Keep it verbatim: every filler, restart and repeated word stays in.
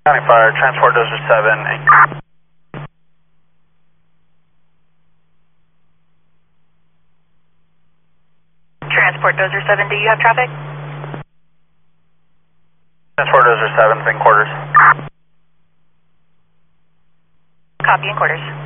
County Fire, Transport Dozer seven. Transport Dozer seven, do you have traffic? Transport Dozer seven, in quarters. Copy in quarters.